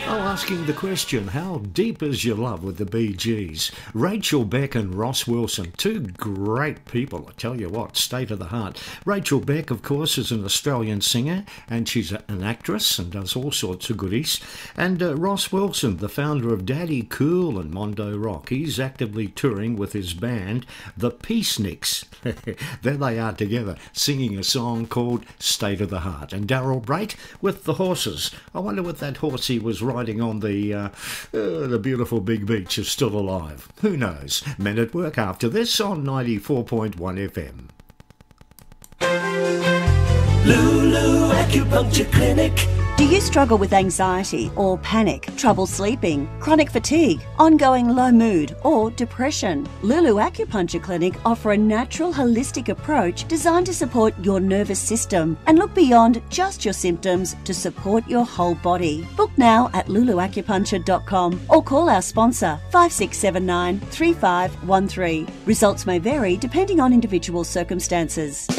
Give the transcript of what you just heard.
Oh, asking the question, how deep is your love with the Bee Gees? Rachel Beck and Ross Wilson, two great people, I tell you what, state of the heart. Rachel Beck, of course, is an Australian singer, and she's an actress and does all sorts of goodies. And Ross Wilson, the founder of Daddy Cool and Mondo Rock, he's actively touring with his band, the Peaceniks. There they are together, singing a song called State of the Heart. And Daryl Brait with the horses. I wonder what that horsey was riding on the beautiful big beach is still alive. Who knows? Men at Work after this on 94.1 FM. Lulu Acupuncture Clinic. Do you struggle with anxiety or panic, trouble sleeping, chronic fatigue, ongoing low mood or depression? Lulu Acupuncture Clinic offer a natural holistic approach designed to support your nervous system and look beyond just your symptoms to support your whole body. Book now at luluacupuncture.com or call our sponsor 5679 3513. Results may vary depending on individual circumstances.